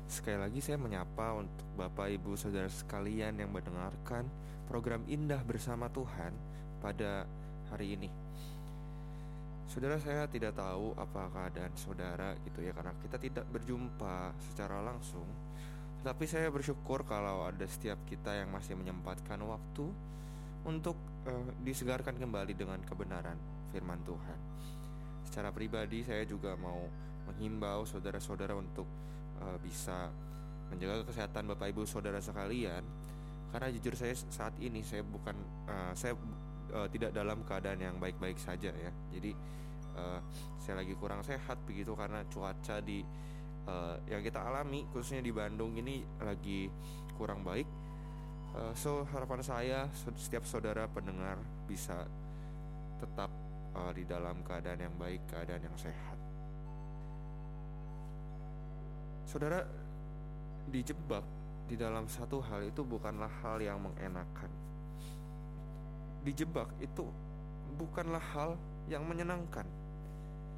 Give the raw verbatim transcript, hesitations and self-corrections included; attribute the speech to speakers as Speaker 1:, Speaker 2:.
Speaker 1: Sekali lagi saya menyapa untuk Bapak Ibu Saudara sekalian yang mendengarkan program Indah Bersama Tuhan pada hari ini. Saudara, saya tidak tahu apa keadaan saudara gitu ya, karena kita tidak berjumpa secara langsung. Tetapi saya bersyukur kalau ada setiap kita yang masih menyempatkan waktu untuk uh, disegarkan kembali dengan kebenaran firman Tuhan. Secara pribadi saya juga mau menghimbau saudara-saudara untuk uh, bisa menjaga kesehatan Bapak Ibu Saudara sekalian. Karena jujur saya saat ini saya bukan uh, saya uh, tidak dalam keadaan yang baik-baik saja ya. Jadi uh, saya lagi kurang sehat begitu karena cuaca di uh, yang kita alami khususnya di Bandung ini lagi kurang baik. Uh, so harapan saya setiap saudara pendengar bisa tetap uh, di dalam keadaan yang baik, keadaan yang sehat. Saudara, dijebak di dalam satu hal itu bukanlah hal yang mengenakan. Dijebak itu bukanlah hal yang menyenangkan.